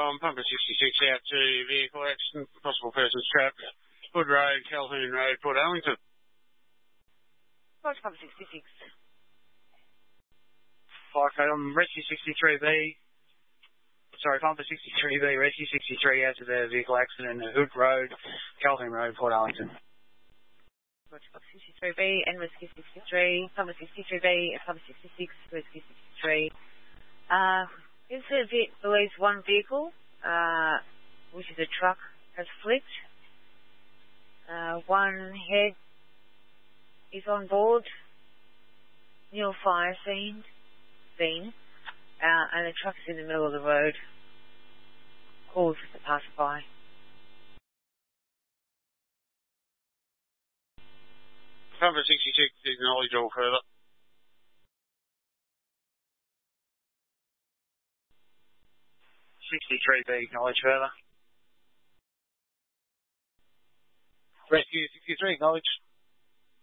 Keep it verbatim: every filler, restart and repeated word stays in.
from Pumper sixty-six out to vehicle accident, possible persons trapped, Hood Road, Calhoun Road, Port Ellington. Roger, Pumper sixty-six. Fire code on Rescue sixty-three B. Sorry, Pumper sixty-three B, Rescue sixty-three out to the vehicle accident at Hood Road, Calhoun Road, Port Ellington. Roger, Pumper sixty-three B and Rescue sixty-three, Pumper sixty-three B and Pumper sixty-six, Rescue sixty-three. Uh, is there at least one vehicle, uh, which is a truck, has flipped. Uh, one head is on board, near fire scene, scene, uh, and the truck is in the middle of the road. Calls as a passerby. Pumper sixty-six, acknowledge all further. sixty-three B, acknowledge further. Rescue sixty-three, acknowledge.